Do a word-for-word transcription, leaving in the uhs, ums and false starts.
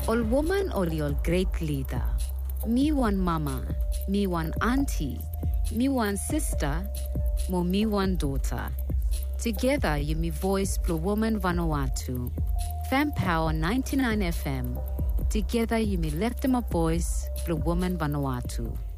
Ol woman ol your great leader. Me one mama, me one auntie, me one sister, mo me one daughter. Together you me voice Blue Woman Vanuatu. Fem Power ninety-nine F M. Together you me lift them a voice Blue Woman Vanuatu.